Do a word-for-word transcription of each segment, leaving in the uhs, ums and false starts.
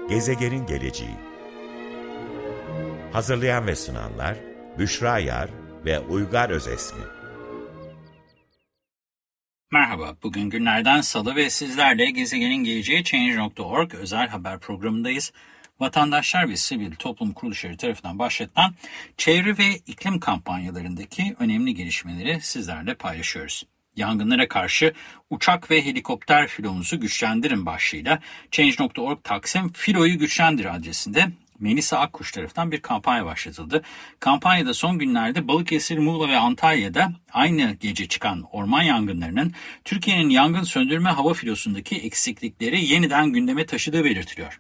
Gezegenin geleceği. Hazırlayan ve sunanlar Büşra Yar ve Uygar Özesmi. Merhaba, bugün günlerden salı ve sizlerle Gezegenin Geleceği Change nokta org özel haber programındayız. Vatandaşlar ve sivil toplum kuruluşları tarafından başlatılan çevre ve iklim kampanyalarındaki önemli gelişmeleri sizlerle paylaşıyoruz. Yangınlara karşı uçak ve helikopter filomuzu güçlendirin başlığıyla Change nokta org Taksim Filoyu Güçlendir adresinde Melisa Akkuş tarafından bir kampanya başlatıldı. Kampanyada son günlerde Balıkesir, Muğla ve Antalya'da aynı gece çıkan orman yangınlarının Türkiye'nin yangın söndürme hava filosundaki eksiklikleri yeniden gündeme taşıdığı belirtiliyor.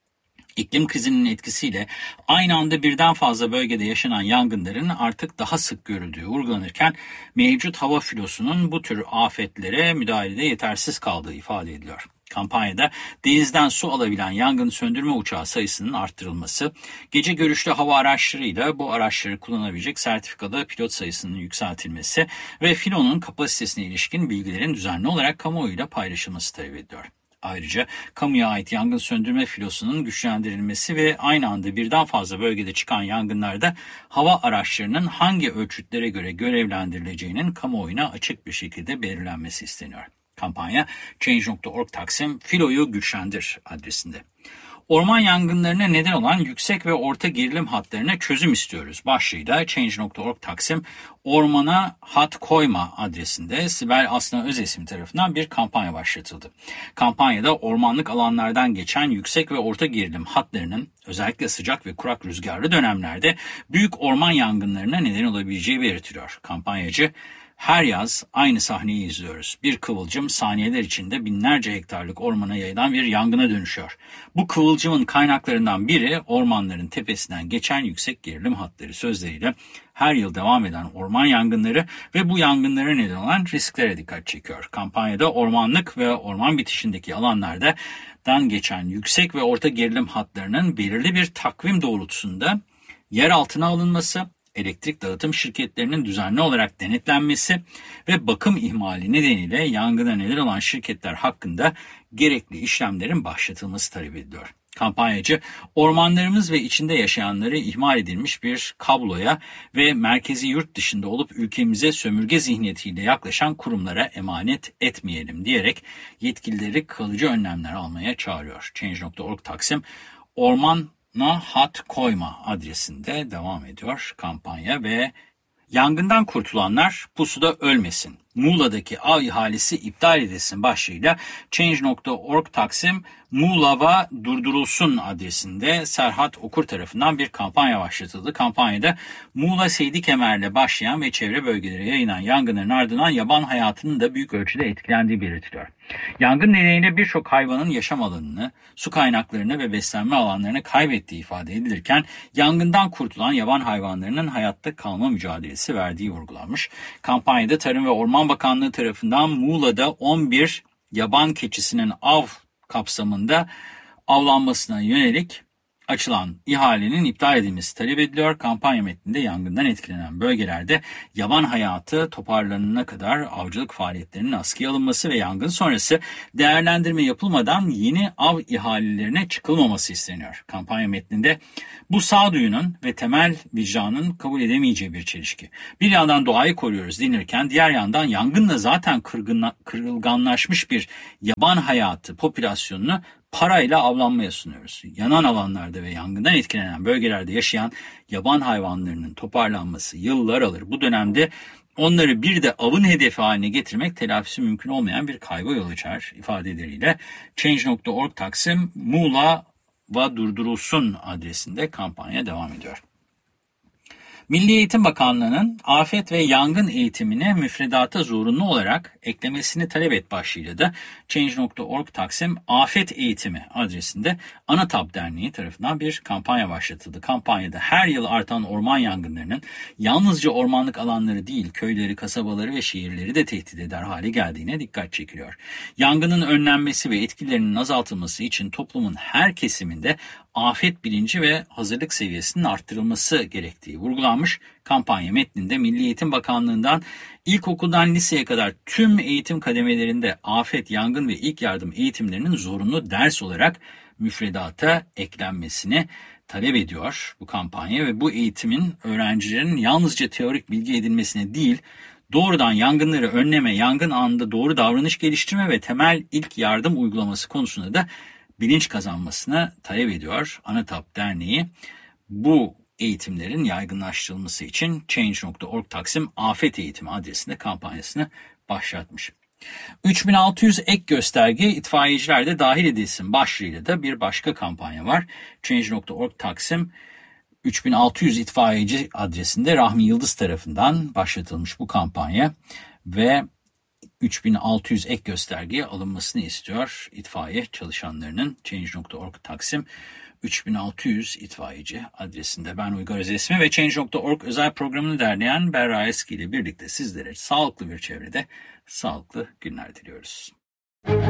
İklim krizinin etkisiyle aynı anda birden fazla bölgede yaşanan yangınların artık daha sık görüldüğü vurgulanırken mevcut hava filosunun bu tür afetlere müdahalede yetersiz kaldığı ifade ediliyor. Kampanyada denizden su alabilen yangın söndürme uçağı sayısının arttırılması, gece görüşlü hava araçlarıyla bu araçları kullanabilecek sertifikalı pilot sayısının yükseltilmesi ve filonun kapasitesine ilişkin bilgilerin düzenli olarak kamuoyuyla paylaşılması talep ediliyor. Ayrıca kamuya ait yangın söndürme filosunun güçlendirilmesi ve aynı anda birden fazla bölgede çıkan yangınlarda hava araçlarının hangi ölçütlere göre görevlendirileceğinin kamuoyuna açık bir şekilde belirlenmesi isteniyor. Kampanya Change nokta org Taksim Filoyu Güçlendir adresinde. Orman yangınlarına neden olan yüksek ve orta gerilim hatlarına çözüm istiyoruz başlığıyla Change nokta org Taksim Ormana Hat Koyma adresinde Sibel Aslan Özesmi tarafından bir kampanya başlatıldı. Kampanyada ormanlık alanlardan geçen yüksek ve orta gerilim hatlarının özellikle sıcak ve kurak rüzgarlı dönemlerde büyük orman yangınlarına neden olabileceği belirtiliyor. Kampanyacı, her yaz aynı sahneyi izliyoruz. Bir kıvılcım saniyeler içinde binlerce hektarlık ormana yayılan bir yangına dönüşüyor. Bu kıvılcımın kaynaklarından biri ormanların tepesinden geçen yüksek gerilim hatları sözleriyle her yıl devam eden orman yangınları ve bu yangınlara neden olan risklere dikkat çekiyor. Kampanyada ormanlık ve orman bitişindeki alanlardan geçen yüksek ve orta gerilim hatlarının belirli bir takvim doğrultusunda yer altına alınması, elektrik dağıtım şirketlerinin düzenli olarak denetlenmesi ve bakım ihmali nedeniyle yangına neden olan şirketler hakkında gerekli işlemlerin başlatılması talep ediliyor. Kampanyacı, ormanlarımız ve içinde yaşayanları ihmal edilmiş bir kabloya ve merkezi yurt dışında olup ülkemize sömürge zihniyetiyle yaklaşan kurumlara emanet etmeyelim diyerek yetkilileri kalıcı önlemler almaya çağırıyor. Change nokta org Taksim Orman Na Hat Koyma adresinde devam ediyor kampanya ve yangından kurtulanlar pusuda ölmesin, Muğla'daki av ihalesi iptal edilsin başlığıyla Change nokta org Taksim Muğla'va durdurulsun adresinde Serhat Okur tarafından bir kampanya başlatıldı. Kampanyada Muğla Seydi Kemer'le başlayan ve çevre bölgelere yayılan yangınların ardından yaban hayatının da büyük ölçüde etkilendiği belirtiliyor. Yangın nedeniyle birçok hayvanın yaşam alanını, su kaynaklarını ve beslenme alanlarını kaybettiği ifade edilirken yangından kurtulan yaban hayvanlarının hayatta kalma mücadelesi verdiği vurgulanmış. Kampanyada Tarım ve Orman Bakanlığı tarafından Muğla'da on bir yaban keçisinin av kapsamında avlanmasına yönelik açılan ihalenin iptal edilmesi talep ediliyor. Kampanya metninde yangından etkilenen bölgelerde yaban hayatı toparlanana kadar avcılık faaliyetlerinin askıya alınması ve yangın sonrası değerlendirme yapılmadan yeni av ihalelerine çıkılmaması isteniyor. Kampanya metninde bu sağduyunun ve temel vicdanın kabul edemeyeceği bir çelişki. Bir yandan doğayı koruyoruz denirken diğer yandan yangınla zaten kırgınla, kırılganlaşmış bir yaban hayatı popülasyonunu parayla avlanmaya sunuyoruz. Yanan alanlarda ve yangından etkilenen bölgelerde yaşayan yaban hayvanlarının toparlanması yıllar alır. Bu dönemde onları bir de avın hedefi haline getirmek telafisi mümkün olmayan bir kaybı yol açar ifadeleriyle Change nokta org Taksim Muğla'va durdurulsun adresinde kampanya devam ediyor. Milli Eğitim Bakanlığı'nın afet ve yangın eğitimine müfredata zorunlu olarak eklemesini talep et başlığıyla da Change nokta org Taksim Afet Eğitimi adresinde ANATAB Derneği tarafından bir kampanya başlatıldı. Kampanyada her yıl artan orman yangınlarının yalnızca ormanlık alanları değil, köyleri, kasabaları ve şehirleri de tehdit eder hale geldiğine dikkat çekiliyor. Yangının önlenmesi ve etkilerinin azaltılması için toplumun her kesiminde afet bilinci ve hazırlık seviyesinin arttırılması gerektiği vurgulanmış. Kampanya metninde Milli Eğitim Bakanlığı'ndan ilkokuldan liseye kadar tüm eğitim kademelerinde afet, yangın ve ilk yardım eğitimlerinin zorunlu ders olarak müfredata eklenmesini talep ediyor bu kampanya ve bu eğitimin öğrencilerin yalnızca teorik bilgi edinmesine değil, doğrudan yangınları önleme, yangın anında doğru davranış geliştirme ve temel ilk yardım uygulaması konusunda da bilinç kazanmasına talep ediyor. ANATAP Derneği bu eğitimlerin yaygınlaştırılması için change nokta org Taksim Afet Eğitimi adresinde kampanyasını başlatmış. üç bin altı yüz ek gösterge itfaiyeciler de dahil edilsin başlığıyla da bir başka kampanya var. change nokta org Taksim üç bin altı yüz itfaiyeci adresinde Rahmi Yıldız tarafından başlatılmış bu kampanya ve üç bin altı yüz ek göstergeye alınmasını istiyor itfaiye çalışanlarının. change nokta org Taksim üç bin altı yüz itfaiyeci adresinde. Ben Uygar Özesmi ve change nokta org özel programını derleyen Berra Eski ile birlikte sizlere sağlıklı bir çevrede sağlıklı günler diliyoruz.